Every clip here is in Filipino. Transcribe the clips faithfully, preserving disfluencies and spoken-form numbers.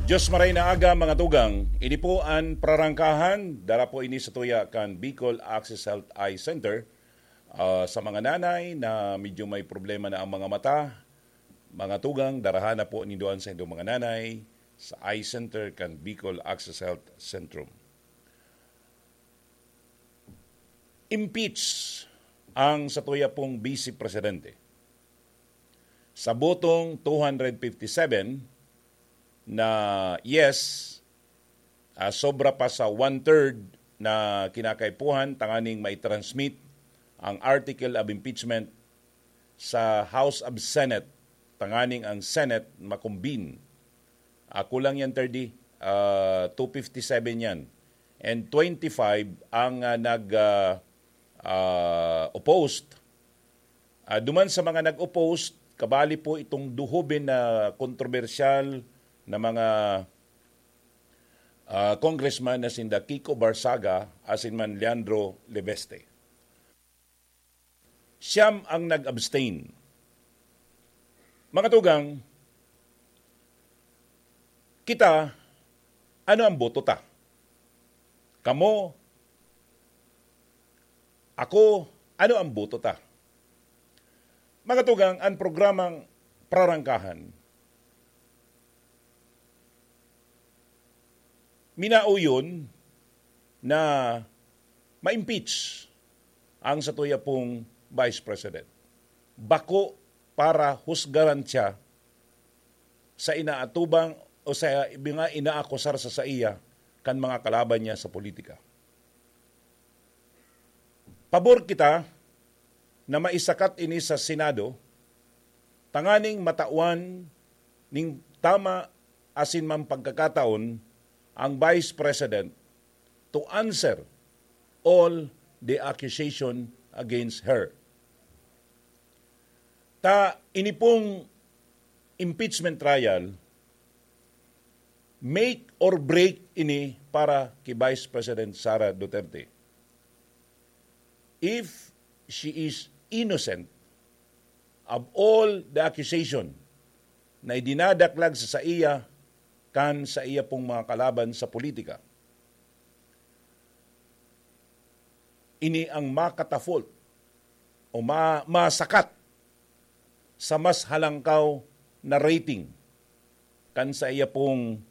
Diyos maray na aga mga tugang, ini po ang prarangkahan, dara po ini sa tuya kan Bicol Access Health Eye Center. Uh, sa mga nanay na medyo may problema na ang mga mata, mga tugang, darahan na po nindoan sa inyong mga nanay sa Eye Center kan Bicol Access Health Centrum. Impeach ang sa tuya pong Vice Presidente. Sa botong two hundred fifty-seven, na yes, uh, sobra pa sa one-third na kinakaipuhan, tanganing may transmit ang article of impeachment sa House of Senate, tanganing ang Senate makumbin. Uh, kulang yan thirty, uh, two fifty-seven yan. And twenty-five ang uh, nag-opposed. Uh, uh, duman sa mga nag-opposed, kabali po itong duhubin na kontrobersyal na mga uh, congressman na sinda Kiko Barsaga asin man Leandro Leveste. Siyam ang nag-abstain. Mga tugang, kita, ano ang boto ta? Kamo, ako, ano ang boto ta? Mga tugang, ang programang prarangkahan, minao yun na ma-impeach ang satuya pong Vice President. Bako para husgaran siya sa inaatubang o sa mga inaakusar sa sa iya kan mga kalaban niya sa politika. Pabor kita na maisakat ini sa Senado, tanganing matawan ning tama asin man pagkakataon ang Vice President to answer all the accusation against her. Ta ini pong impeachment trial, make or break ini para kay Vice President Sara Duterte. If she is innocent of all the accusation na idinadaklag sa sa iya kan sa iya pong mga kalaban sa politika, ini ang makatafault o ma- masakat sa mas halangkaw na rating kan sa iya pong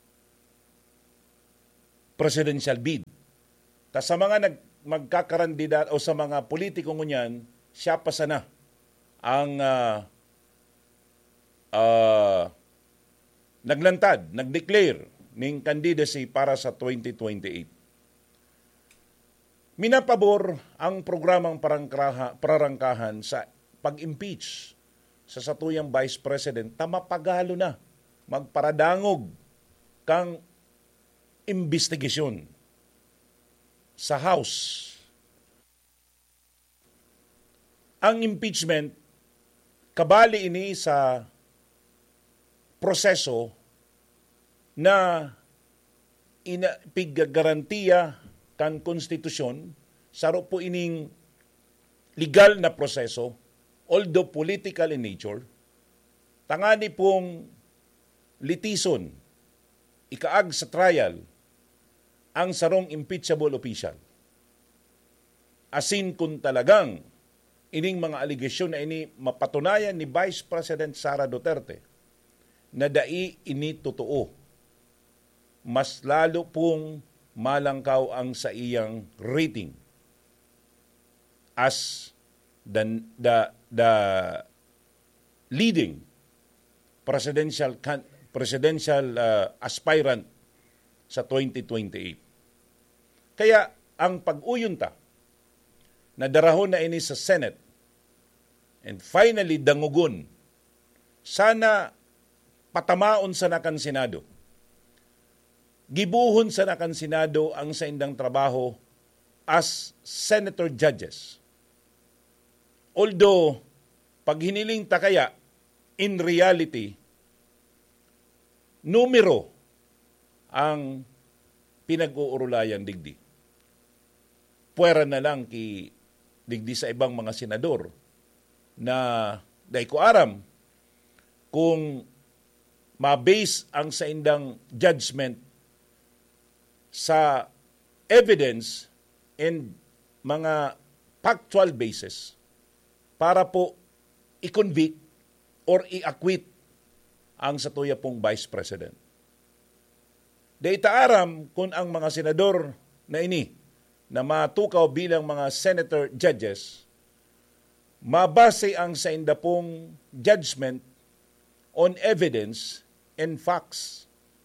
presidential bid. Ta sa mga nag magkakarandidat o sa mga politiko ngunyan, siya pa sana ang uh, uh, naglantad, nagdeclare ning candidacy para sa twenty twenty-eight. Minapabor ang programang prarangkahan sa pag-impeach sa satuyang Vice President na mapagalo na, magparadangog kang investigasyon sa House. Ang impeachment, kabali ini sa proseso na inapigagarantiya kan konstitusyon, saro po ining legal na proseso, although political in nature, tangani pong litison, ikaag sa trial, ang sarong impeachable official. Asin kung talagang ining mga aligasyon na ini mapatunayan ni Vice President Sara Duterte na dai ini totoo, mas lalo pong malangkaw ang sa iyang rating as the, the, the leading presidential presidential uh, aspirant sa twenty twenty-eight. Kaya ang pag-uyunta na darahon na ini sa Senate and finally dangugon, sana patamaon sa nakan Senado. Gibuhon sa nakan Senado ang sa indang trabaho as senator judges. Although, pag hiniling ta kaya, in reality, numero ang pinag-uurulayan digdi. Puwera na lang ki digdi sa ibang mga senador na dahil ko aram kung ma-base ang sa indang judgment sa evidence and mga factual basis para po i-convict or i-acquit ang satuya pong Vice President. Di itaaram kung ang mga senador na ini na matukaw bilang mga senator judges, mabase ang sa inda pong judgment on evidence and facts.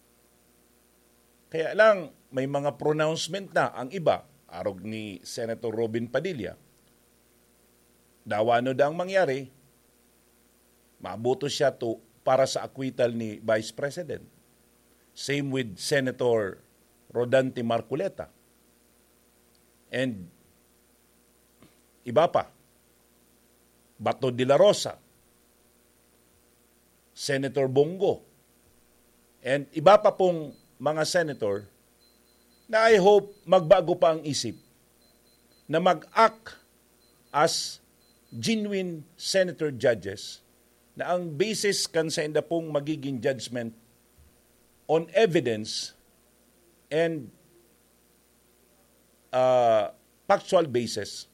Kaya lang, may mga pronouncement na ang iba, arog ni Senator Robin Padilla. Dawano da ang mangyari, mabuto siya to para sa acquittal ni Vice President. Same with Senator Rodante Marcoleta. And iba pa, Bato de la Rosa, Senator Bongo, and iba pa pong mga senator na I hope magbago pa ang isip na mag-act as genuine senator judges na ang basis kan sa inda pong magiging judgment on evidence and uh, factual basis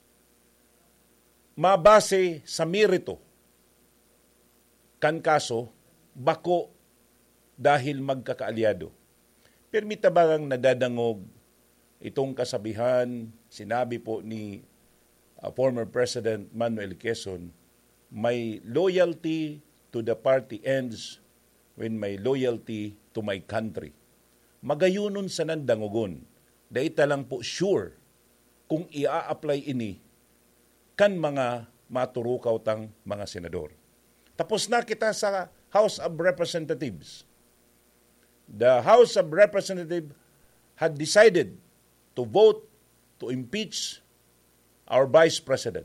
mabase sa merito kan kaso bako dahil magkakaalyado. Permita ba ang nadadangog itong kasabihan, sinabi po ni uh, former President Manuel Quezon, my loyalty to the party ends when my loyalty to my country. Magayunon sa nandangogon, daita lang po sure kung ia-apply ini kan mga maturukaw tang mga senador. Tapos na kita sa House of Representatives. The House of Representatives had decided to vote to impeach our Vice President.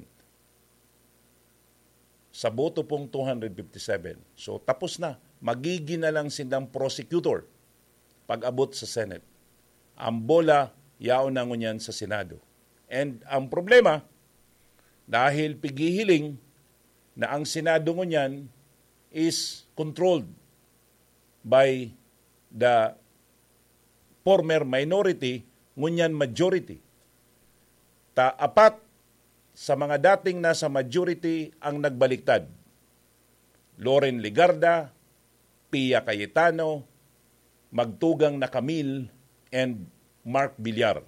Sa boto pong two hundred fifty-seven. So tapos na. Magiging na lang sindang prosecutor pag-abot sa Senate. Ang bola, yaon na ngunyan sa Senado. And ang problema, dahil pigihiling na ang Senado ngunyan is controlled by the former minority, ngunyan majority. Ta apat sa mga dating nasa majority ang nagbaliktad. Loren Legarda, Pia Cayetano, Magtugang na Camille, and Mark Villar.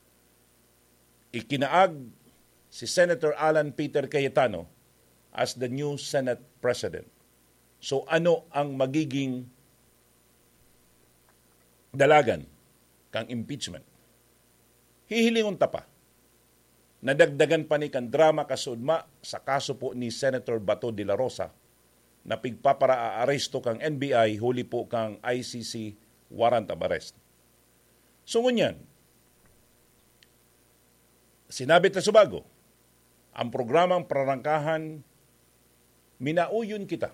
Ikinaag si Senator Alan Peter Cayetano as the new Senate President. So ano ang magiging dalagan kang impeachment? Hihilingon ta pa. Nadagdagan pa ni kan drama kasudma sa kaso po ni Senator Bato de la Rosa na pigpapara-aresto kang N B I, huli po kang I C C warrant of arrest. So ngunyan, sinabi ta subago, ang programang prarangkahan, minauyon kita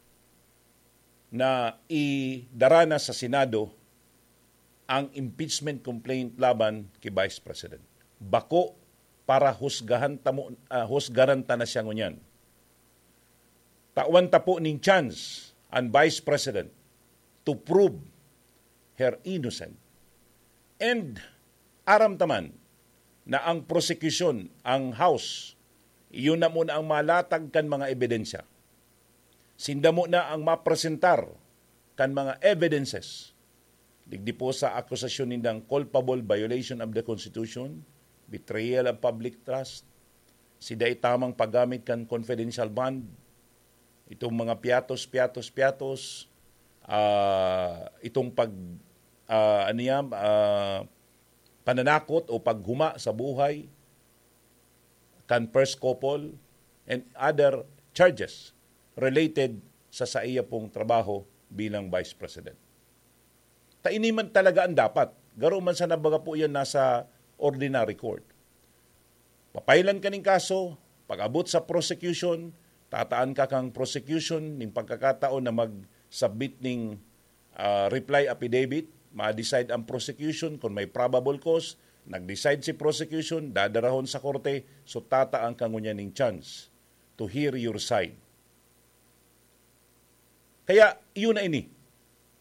na idarana sa Senado ang impeachment complaint laban kay Vice President. Bako para husgahan tamo, uh, husgaran ta na siya ngunyan. Tawan ta po ning chance ang Vice President to prove her innocent. And aram taman na ang prosecution, ang House, iyon na muna ang malatag kan mga ebidensya. Sinda mo na ang mapresentar kan mga evidences. Digdi po sa akusasyon nindang culpable violation of the Constitution, betrayal of public trust, sida itamang paggamit kan confidential bond, itong mga piatos, piatos, piatos, uh, itong pag, uh, ano yan, uh, pananakot o paghuma sa buhay, kan first couple, and other charges related sa sa iya pong trabaho bilang Vice President. Tainiman talaga ang dapat. Garo man sa nabaga po yan nasa ordinary court. Papailan ka ng kaso, pag-abot sa prosecution, tataan ka kang prosecution ng pagkakataon na mag-submit ng uh, reply affidavit, ma-decide ang prosecution kung may probable cause, nag-decide si prosecution, dadarahon sa korte, so tataan ka ngunya ng chance to hear your side. Kaya, yun na ini.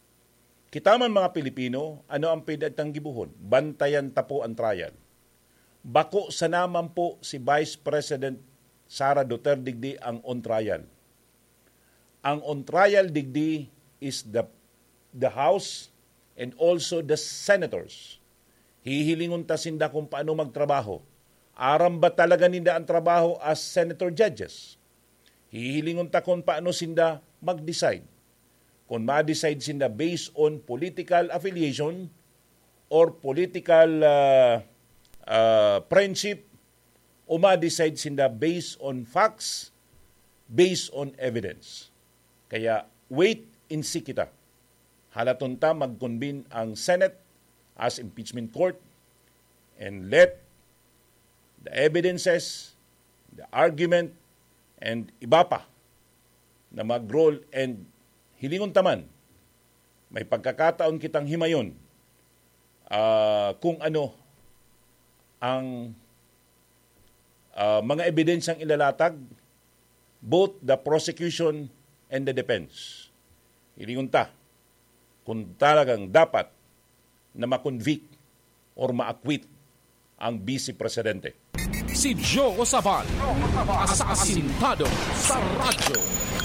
Kita man mga Pilipino, ano ang pinatang gibuhon? Bantayan tapo ang trial. Bako sa naman po si Vice President Sara Duterte digdi ang on trial. Ang on trial digdi is the the House and also the senators. Hihilingon ta sinda kung paano magtrabaho. Aram ba talaga ninda ang trabaho as senator judges? Hihilingon ta kung paano sinda mag-decide. Kung ma-decide sinda based on political affiliation or political uh, uh, friendship o ma-decide sinda based on facts, based on evidence. Kaya wait and see kita. Halaton ta mag-convene ang Senate as impeachment court and let the evidences, the argument, and iba pa na mag-roll and hilingon taman, may pagkakataon kitang himayon uh, kung ano ang uh, mga ebidensyang ilalatag, both the prosecution and the defense. Hilingon ta kung talagang dapat na makonvict or ma-acquit ang Vice Presidente. Si Joe Osaval, asasintado sa radyo.